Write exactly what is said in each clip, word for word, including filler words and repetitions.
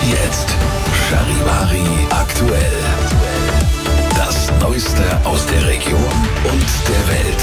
Jetzt Charivari aktuell. Das Neueste aus der Region und der Welt.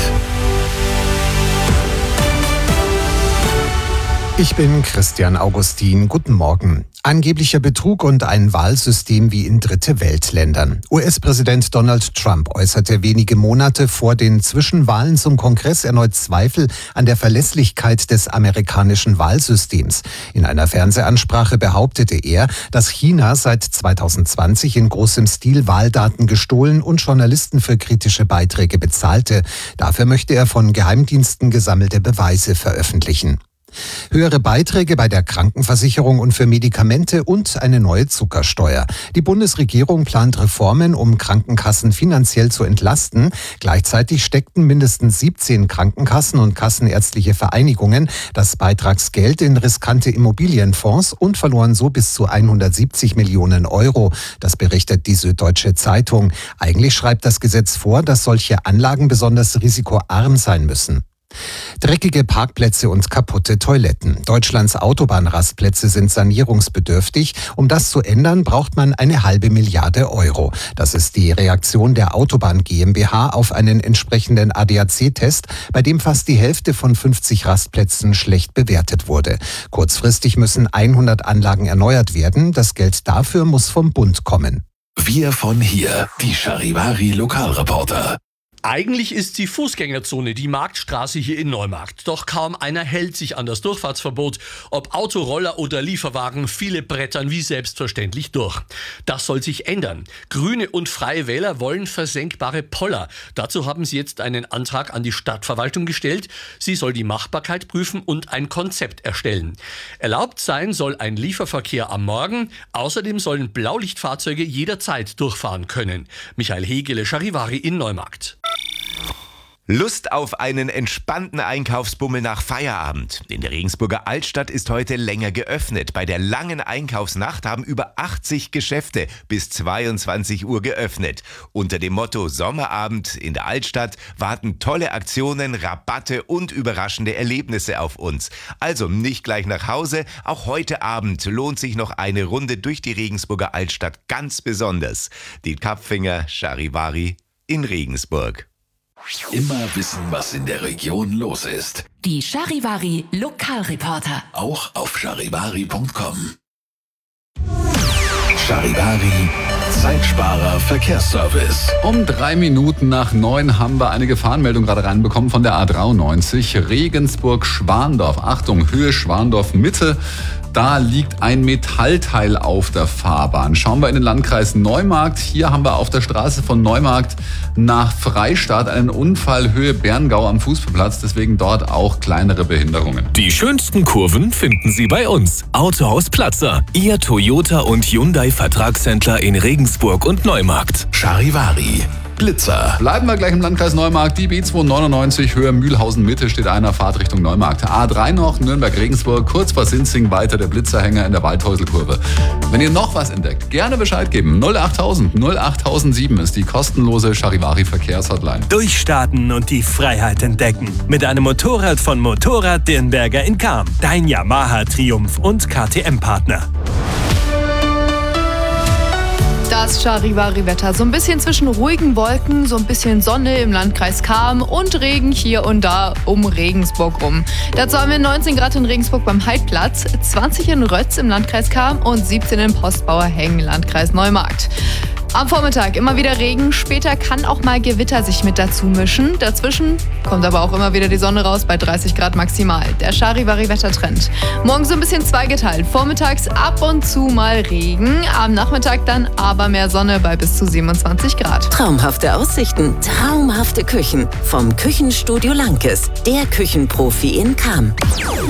Ich bin Christian Augustin. Guten Morgen. Angeblicher Betrug und ein Wahlsystem wie in Dritte-Welt-Ländern. U S-Präsident Donald Trump äußerte wenige Monate vor den Zwischenwahlen zum Kongress erneut Zweifel an der Verlässlichkeit des amerikanischen Wahlsystems. In einer Fernsehansprache behauptete er, dass China seit zweitausendzwanzig in großem Stil Wahldaten gestohlen und Journalisten für kritische Beiträge bezahlte. Dafür möchte er von Geheimdiensten gesammelte Beweise veröffentlichen. Höhere Beiträge bei der Krankenversicherung und für Medikamente und eine neue Zuckersteuer. Die Bundesregierung plant Reformen, um Krankenkassen finanziell zu entlasten. Gleichzeitig steckten mindestens siebzehn Krankenkassen und kassenärztliche Vereinigungen das Beitragsgeld in riskante Immobilienfonds und verloren so bis zu hundertsiebzig Millionen Euro. Das berichtet die Süddeutsche Zeitung. Eigentlich schreibt das Gesetz vor, dass solche Anlagen besonders risikoarm sein müssen. Dreckige Parkplätze und kaputte Toiletten. Deutschlands Autobahnrastplätze sind sanierungsbedürftig. Um das zu ändern, braucht man eine halbe Milliarde Euro. Das ist die Reaktion der Autobahn GmbH auf einen entsprechenden A D A C-Test, bei dem fast die Hälfte von fünfzig Rastplätzen schlecht bewertet wurde. Kurzfristig müssen hundert Anlagen erneuert werden. Das Geld dafür muss vom Bund kommen. Wir von hier, die Charivari Lokalreporter. Eigentlich ist die Fußgängerzone die Marktstraße hier in Neumarkt. Doch kaum einer hält sich an das Durchfahrtsverbot. Ob Auto, Roller oder Lieferwagen, viele brettern wie selbstverständlich durch. Das soll sich ändern. Grüne und Freie Wähler wollen versenkbare Poller. Dazu haben sie jetzt einen Antrag an die Stadtverwaltung gestellt. Sie soll die Machbarkeit prüfen und ein Konzept erstellen. Erlaubt sein soll ein Lieferverkehr am Morgen. Außerdem sollen Blaulichtfahrzeuge jederzeit durchfahren können. Michael Hegele, Charivari in Neumarkt. Lust auf einen entspannten Einkaufsbummel nach Feierabend. In der Regensburger Altstadt ist heute länger geöffnet. Bei der langen Einkaufsnacht haben über achtzig Geschäfte bis zweiundzwanzig Uhr geöffnet. Unter dem Motto Sommerabend in der Altstadt warten tolle Aktionen, Rabatte und überraschende Erlebnisse auf uns. Also nicht gleich nach Hause, auch heute Abend lohnt sich noch eine Runde durch die Regensburger Altstadt ganz besonders. Die Kapfinger, Charivari in Regensburg. Immer wissen, was in der Region los ist. Die Charivari Lokalreporter. Auch auf charivari punkt com. Charivari Zeitsparer Verkehrsservice. Um drei Minuten nach neun haben wir eine Gefahrenmeldung gerade reinbekommen von der A dreiundneunzig Regensburg-Schwandorf. Achtung, Höhe Schwandorf-Mitte. Da liegt ein Metallteil auf der Fahrbahn. Schauen wir in den Landkreis Neumarkt. Hier haben wir auf der Straße von Neumarkt nach Freistadt einen Unfall Höhe Berngau am Fußballplatz. Deswegen dort auch kleinere Behinderungen. Die schönsten Kurven finden Sie bei uns. Autohaus Platzer. Ihr Toyota und Hyundai Vertragshändler in Regensburg und Neumarkt. Charivari Blitzer. Bleiben wir gleich im Landkreis Neumarkt. Die B zweihundertneunundneunzig Höhe Mühlhausen-Mitte steht einer Fahrtrichtung Neumarkt. A drei noch, Nürnberg-Regensburg, kurz vor Sinzing weiter der Blitzerhänger in der Waldhäuselkurve. Wenn ihr noch was entdeckt, gerne Bescheid geben. null achttausend null achttausendsieben ist die kostenlose Charivari Verkehrshotline. Durchstarten und die Freiheit entdecken. Mit einem Motorrad von Motorrad Dirnberger in Cham. Dein Yamaha Triumph und K T M-Partner. Das Charivari-Wetter. So ein bisschen zwischen ruhigen Wolken, so ein bisschen Sonne im Landkreis Cham und Regen hier und da um Regensburg rum. Dazu haben wir neunzehn Grad in Regensburg beim Heidplatz, zwanzig in Rötz im Landkreis Cham und siebzehn in Postbauerhengen, Landkreis Neumarkt. Am Vormittag immer wieder Regen, später kann auch mal Gewitter sich mit dazu mischen. Dazwischen kommt aber auch immer wieder die Sonne raus bei dreißig Grad maximal. Der Charivari-Wettertrend. Morgen so ein bisschen zweigeteilt. Vormittags ab und zu mal Regen, am Nachmittag dann aber mehr Sonne bei bis zu siebenundzwanzig Grad. Traumhafte Aussichten, traumhafte Küchen. Vom Küchenstudio Lankes, der Küchenprofi in Cham.